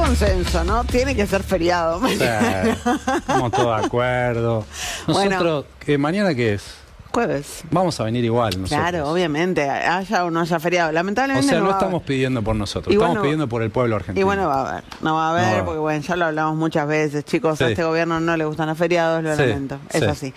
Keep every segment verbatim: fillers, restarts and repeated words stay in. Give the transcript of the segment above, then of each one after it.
consenso, ¿no? Tiene que ser feriado. Sí, estamos todos de acuerdo. Nosotros, bueno, ¿qué, ¿mañana qué es? Jueves. Vamos a venir igual nosotros. Claro, obviamente, haya o no haya feriado. Lamentablemente o sea, no, no va estamos a pidiendo por nosotros, y estamos bueno, pidiendo por el pueblo argentino. Y bueno, va a haber, no va a haber, no, porque bueno, ya lo hablamos muchas veces, chicos, sí. A este gobierno no le gustan los feriados, lo sí, lamento, es sí. así.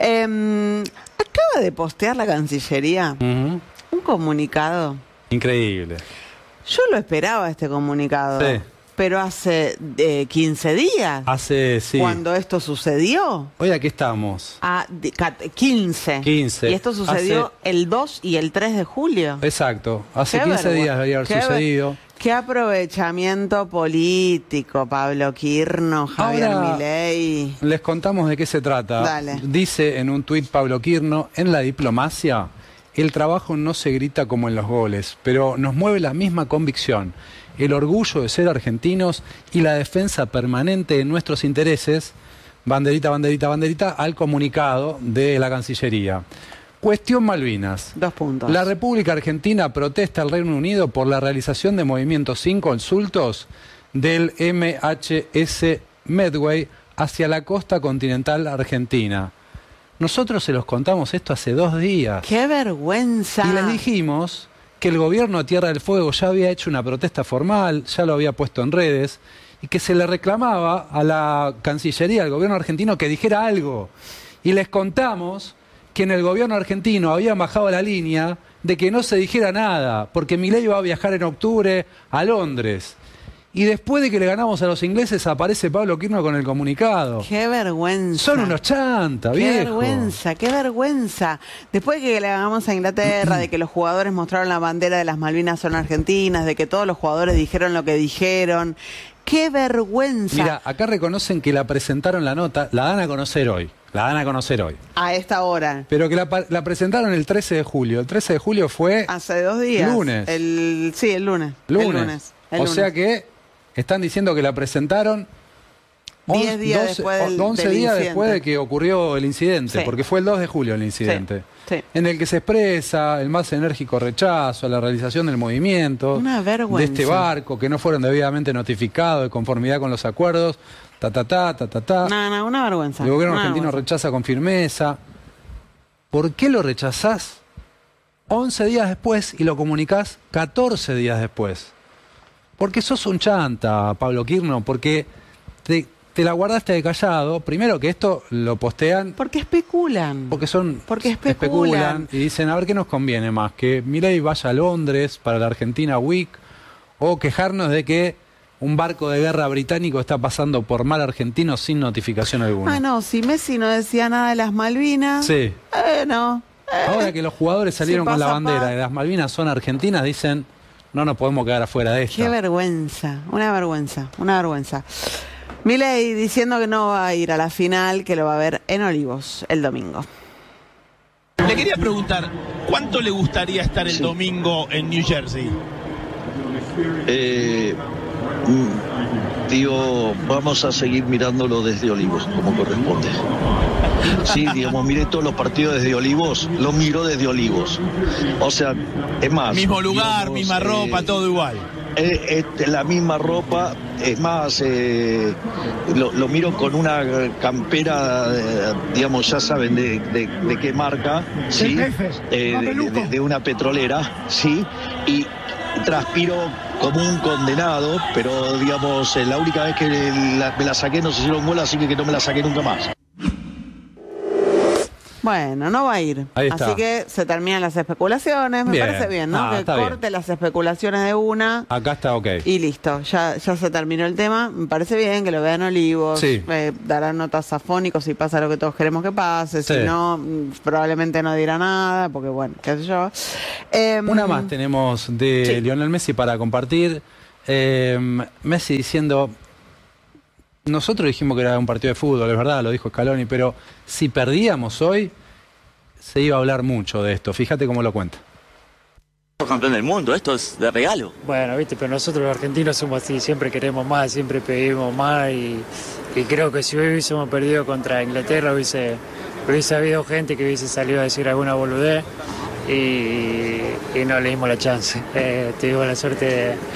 Eh, acaba de postear la Cancillería uh-huh. un comunicado. Increíble. Yo lo esperaba este comunicado. Sí. Pero hace eh, quince días. Hace, sí. Cuando esto sucedió. Hoy aquí estamos. A quince. quince. Y esto sucedió hace... el dos y el tres de julio. Exacto. Hace qué quince días debería haber qué sucedido. Qué aprovechamiento político, Pablo Quirno, Javier Ahora, Milei. Les contamos de qué se trata. Dale. Dice en un tuit Pablo Quirno, en la diplomacia, el trabajo no se grita como en los goles, pero nos mueve la misma convicción. El orgullo de ser argentinos y la defensa permanente de nuestros intereses, banderita, banderita, banderita, al comunicado de la Cancillería. Cuestión Malvinas. Dos puntos. La República Argentina protesta al Reino Unido por la realización de movimientos sin consultos del M H S Medway hacia la costa continental argentina. Nosotros se los contamos esto hace dos días. ¡Qué vergüenza! Y les dijimos que el gobierno de Tierra del Fuego ya había hecho una protesta formal, ya lo había puesto en redes, y que se le reclamaba a la Cancillería, al gobierno argentino, que dijera algo. Y les contamos que en el gobierno argentino habían bajado la línea de que no se dijera nada, porque Milei va a viajar en octubre a Londres. Y después de que le ganamos a los ingleses, aparece Pablo Quirno con el comunicado. ¡Qué vergüenza! Son unos chantas, viejo. ¡Qué vergüenza, qué vergüenza! Después de que le ganamos a Inglaterra, de que los jugadores mostraron la bandera de las Malvinas son argentinas, de que todos los jugadores dijeron lo que dijeron. ¡Qué vergüenza! Mira, acá reconocen que la presentaron la nota, la dan a conocer hoy. La dan a conocer hoy. A esta hora. Pero que la, la presentaron el trece de julio. El trece de julio fue... Hace dos días. Lunes. El, sí, el lunes. Lunes. El lunes. El o lunes. sea que están diciendo que la presentaron diez días doce, después del, once del días incidente. después de que ocurrió el incidente, Sí. porque fue el dos de julio el incidente, sí, sí. en el que se expresa el más enérgico rechazo a la realización del movimiento, Una vergüenza. de este barco, que no fueron debidamente notificados de conformidad con los acuerdos, ta, ta, ta, ta, ta, ta. No, no, una vergüenza. El gobierno una argentino vergüenza. rechaza con firmeza. ¿Por qué lo rechazás once días después y lo comunicás catorce días después? Porque sos un chanta, Pablo Quirno, porque te, te la guardaste de callado. Primero que esto lo postean... Porque especulan. Porque son... Porque especulan. especulan y dicen, a ver qué nos conviene más, que Milei vaya a Londres para la Argentina Week o quejarnos de que un barco de guerra británico está pasando por mar argentino sin notificación alguna. Ah, no, si Messi no decía nada de las Malvinas... Sí. Eh, no. Eh, Ahora que los jugadores salieron si con la pasa bandera paz. de las Malvinas son argentinas, dicen... No nos podemos quedar afuera de esto. Qué vergüenza, una vergüenza, una vergüenza. Milei diciendo que no va a ir a la final, que lo va a ver en Olivos el domingo. Le quería preguntar, ¿cuánto le gustaría estar el sí. domingo en New Jersey? Eh, digo, vamos a seguir mirándolo desde Olivos, como corresponde. Sí, digamos, miré todos los partidos desde Olivos, lo miro desde Olivos. O sea, es más... Mismo lugar, digamos, misma ropa, eh, todo igual. Eh, eh, la misma ropa, es más, eh, lo, lo miro con una campera, eh, digamos, ya saben de, de, de qué marca, ¿sí? Eh, de, de, de una petrolera, ¿sí? Y transpiro como un condenado, pero, digamos, la única vez que la, me la saqué no se hicieron bolas, así que, que no me la saqué nunca más. Bueno, no va a ir. Ahí está. Así que se terminan las especulaciones. Me bien. parece bien, ¿no? Ah, que corte bien. las especulaciones de una. Acá está ok. Y listo, ya, ya se terminó el tema. Me parece bien que lo vean Olivos. Sí. Eh, darán notas afónicos si pasa lo que todos queremos que pase. Sí. Si no, probablemente no dirá nada, porque bueno, qué sé yo. Eh, Una más tenemos de sí. Lionel Messi para compartir. Eh, Messi diciendo... Nosotros dijimos que era un partido de fútbol, es verdad, lo dijo Scaloni, pero si perdíamos hoy, se iba a hablar mucho de esto. Fíjate cómo lo cuenta. Campeón del mundo, esto es de regalo. Bueno, viste, pero nosotros los argentinos somos así, siempre queremos más, siempre pedimos más y, y creo que si hoy hubiésemos perdido contra Inglaterra hubiese, hubiese habido gente que hubiese salido a decir alguna boludez y, y no le dimos la chance. Eh, tuvimos la suerte de,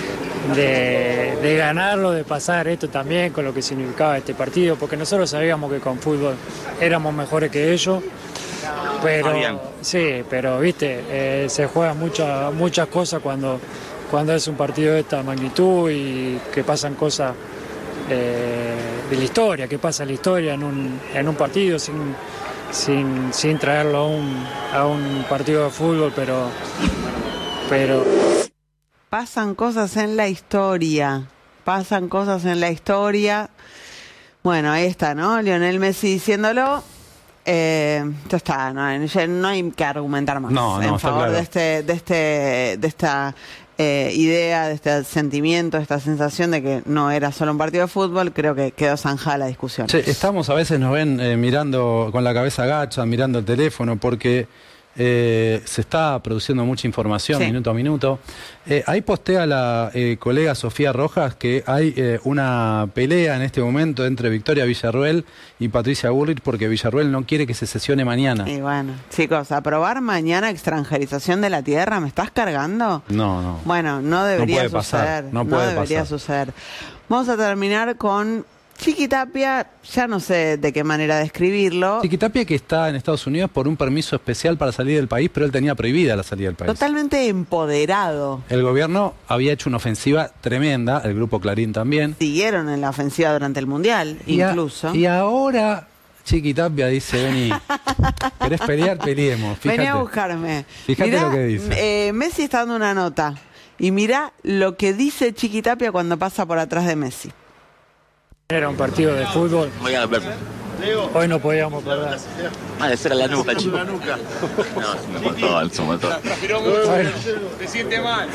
de, de ganarlo, de pasar esto también con lo que significaba este partido, porque nosotros sabíamos que con fútbol éramos mejores que ellos, pero sí, pero viste, eh, se juegan muchas muchas cosas cuando, cuando es un partido de esta magnitud y que pasan cosas eh, de la historia, que pasa la historia en un, en un partido sin, sin, sin traerlo a un, a un partido de fútbol, pero... pero pasan cosas en la historia, pasan cosas en la historia. Bueno, ahí está, ¿no? Lionel Messi diciéndolo. Eh, ya está, no, ya no hay que argumentar más no, no, en favor claro. de este, de este, de esta eh, idea, de este sentimiento, de esta sensación de que no era solo un partido de fútbol. Creo que quedó zanjada la discusión. Sí, estamos, a veces nos ven eh, mirando con la cabeza agacha, mirando el teléfono, porque Eh, se está produciendo mucha información, sí, minuto a minuto. Eh, ahí postea la eh, colega Sofía Rojas que hay eh, una pelea en este momento entre Victoria Villarruel y Patricia Bullrich porque Villarruel no quiere que se sesione mañana. Y bueno, chicos, aprobar mañana extranjerización de la tierra, ¿me estás cargando? No, no. Bueno, no debería no puede suceder. Pasar, no, no puede debería pasar. suceder. Vamos a terminar con Chiquitapia, ya no sé de qué manera describirlo. Chiquitapia que está en Estados Unidos por un permiso especial para salir del país, pero él tenía prohibida la salida del país. Totalmente empoderado. El gobierno había hecho una ofensiva tremenda, el grupo Clarín también. Siguieron en la ofensiva durante el Mundial, y incluso. A, y ahora Chiquitapia dice, vení, ¿querés pelear? Peleemos. Fíjate. Vení a buscarme. Fíjate mirá, lo que dice. Eh, Messi está dando una nota. Y mirá lo que dice Chiquitapia cuando pasa por atrás de Messi. Era un partido de fútbol. Voy a ver. Hoy no podíamos perder. Ah, de ser a la nuca, chico. No, se me mató, se me mató. Bueno. Se siente mal.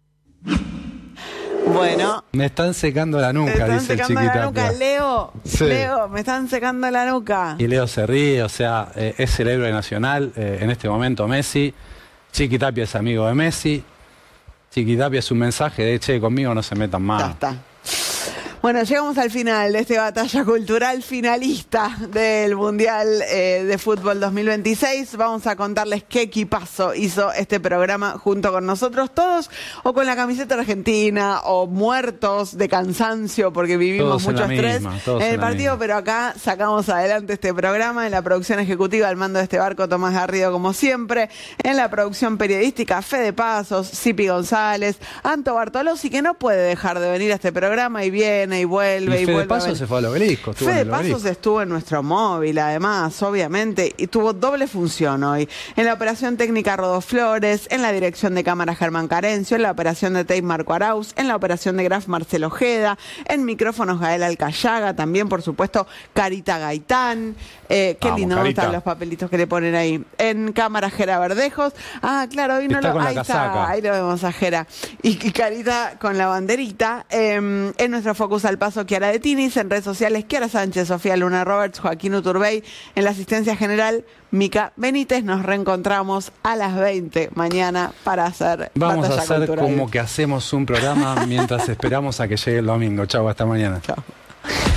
Bueno. Me están secando la nuca, Me están dice el secando la Chiquitapia. nuca, Leo. Sí. Leo, me están secando la nuca. Y Leo se ríe, o sea, eh, es el héroe nacional, eh, en este momento Messi. Chiquitapia es amigo de Messi. Chiquitapia es un mensaje de, che, conmigo no se metan más. Ya está. Bueno, llegamos al final de este batalla cultural finalista del Mundial eh, de Fútbol dos mil veintiséis. Vamos a contarles qué equipazo hizo este programa junto con nosotros todos, o con la camiseta argentina, o muertos de cansancio porque vivimos Todos en mucho la estrés misma, todos en el en la partido, misma. pero acá sacamos adelante este programa. En la producción ejecutiva, al mando de este barco, Tomás Garrido, como siempre. En la producción periodística, Fede Pasos, Cipi González, Anto Bartolozzi, que no puede dejar de venir a este programa y viene y vuelve y, y Fede vuelve. Pasos se fue al Obelisco. Estuvo Fede en el Pasos Obelisco. estuvo en nuestro móvil, además, obviamente, y tuvo doble función hoy. En la operación técnica, Rodolfo Flores, en la dirección de cámara, Germán Carencio, en la operación de tape, Marco Arauz, en la operación de graf, Marcelo Ojeda, en micrófonos, Gael Alcayaga, también, por supuesto, Carita Gaitán. Eh, qué Vamos, lindo, ¿no? Carita. Están los papelitos que le ponen ahí. En cámara, Gera Verdejos. Ah, claro, hoy no Está lo... con la Ahí casaca. está, ahí lo vemos a Gera. Y, y Carita con la banderita. Eh, en nuestro Focus al Paso, Kiara de Tinis. En redes sociales, Kiara Sánchez, Sofía Luna Roberts, Joaquín Uturbey. En la asistencia general, Mica Benítez. Nos reencontramos a las veinte mañana para hacer Vamos a Batalla hacer Cultural. como que hacemos un programa mientras esperamos a que llegue el domingo. Chau, hasta mañana. Chao.